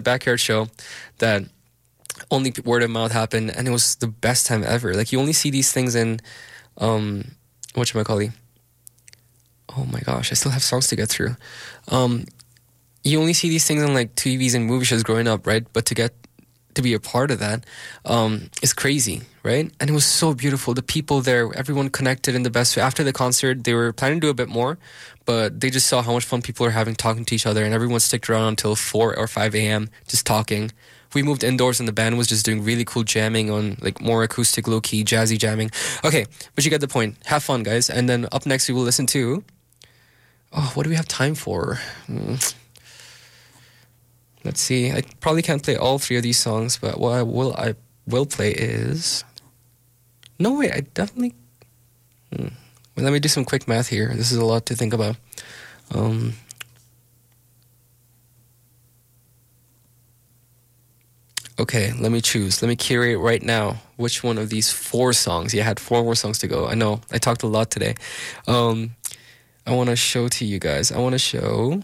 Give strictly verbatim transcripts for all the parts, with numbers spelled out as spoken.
backyard show that only word of mouth happened, and it was the best time ever. Like, you only see these things in, um, whatchamacallit? Oh my gosh, I still have songs to get through. Um, you only see these things on like T Vs and movie shows growing up, right? But to get to be a part of that um, is crazy, right? And it was so beautiful. The people there, everyone connected in the best way. After the concert, they were planning to do a bit more, but they just saw how much fun people are having talking to each other, and everyone sticked around until four or five a.m. just talking. We moved indoors and the band was just doing really cool jamming on like more acoustic, low-key, jazzy jamming. Okay, but you get the point. Have fun, guys. And then up next, we will listen to... Oh, what do we have time for? Hmm. Let's see. I probably can't play all three of these songs, but what I will I will play is... No, wait, I definitely... Hmm. Well, let me do some quick math here. This is a lot to think about. Um... Okay, let me choose. Let me curate right now which one of these four songs. Yeah, I had four more songs to go. I know, I talked a lot today. Um, I want to show to you guys. I want to show...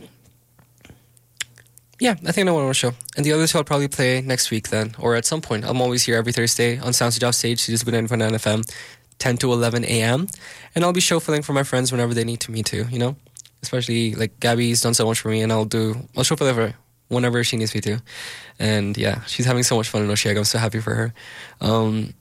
Yeah, I think I want to show. And the other two I'll probably play next week then, or at some point. I'm always here every Thursday on Soundstage Offstage, just go nine point nine F M, ten to eleven a.m. And I'll be show filling for my friends whenever they need to me to, you know? Especially, like, Gabby's done so much for me, and I'll do... I'll show fill for her whenever she needs me to. And yeah, she's having so much fun in Oshiaga. I'm so happy for her. Um,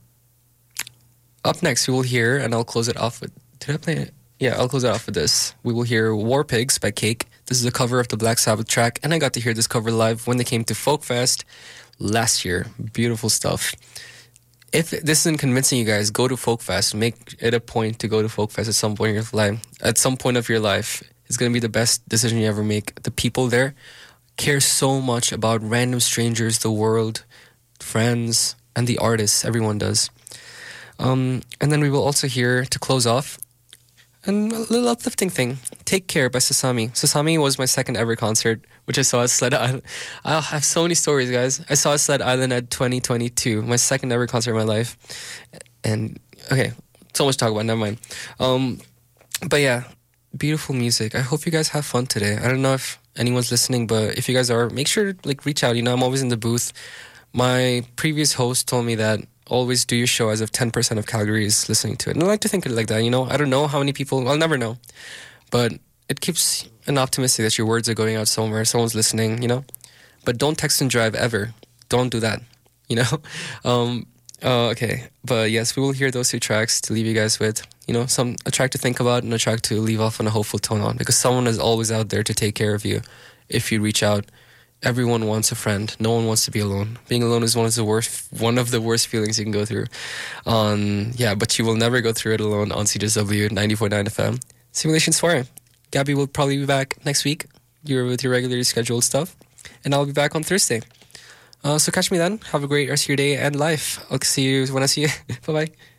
up next, we will hear, and I'll close it off with... Did I play it? Yeah, I'll close it off with this. We will hear War Pigs by Cake. This is a cover of the Black Sabbath track, and I got to hear this cover live when they came to Folkfest last year. Beautiful stuff. If this isn't convincing you guys, go to Folkfest. Make it a point to go to Folkfest at some point in your life. At some point of your life, it's going to be the best decision you ever make. The people there care so much about random strangers, the world, friends, and the artists. Everyone does. Um, and then we will also hear, to close off, and a little uplifting thing, Take Care by Sasami. Sasami was my second ever concert, which I saw at Sled Island. I have so many stories, guys. I saw Sled Island at twenty twenty-two, my second ever concert in my life. And, okay, so much to talk about, never mind. Um, but yeah, beautiful music. I hope you guys have fun today. I don't know if anyone's listening, but if you guys are, make sure to like reach out. You know, I'm always in the booth. My previous host told me that always do your show as if ten percent of Calgary is listening to it. And I like to think of it like that, you know? I don't know how many people, I'll never know. But it keeps an optimistic that your words are going out somewhere, someone's listening, you know? But don't text and drive ever. Don't do that, you know? Um, uh, okay, but yes, we will hear those two tracks to leave you guys with, you know, some a track to think about and a track to leave off on a hopeful tone on, because someone is always out there to take care of you if you reach out. Everyone wants a friend. No one wants to be alone. Being alone is one of the worst, one of the worst feelings you can go through. Um, yeah, but you will never go through it alone on C J S W ninety-four point nine F M. Simulation Soiree. Gabby will probably be back next week. You're with your regularly scheduled stuff, and I'll be back on Thursday. Uh, so catch me then. Have a great rest of your day and life. I'll see you when I see you. Bye bye.